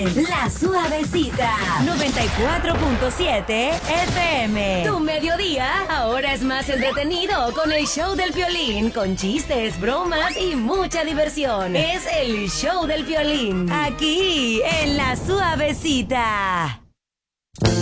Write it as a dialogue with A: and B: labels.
A: La Suavecita 94.7 FM. Tu mediodía ahora es más entretenido con el show del Piolín, con chistes, bromas y mucha diversión. Es el show del Piolín, aquí en La Suavecita.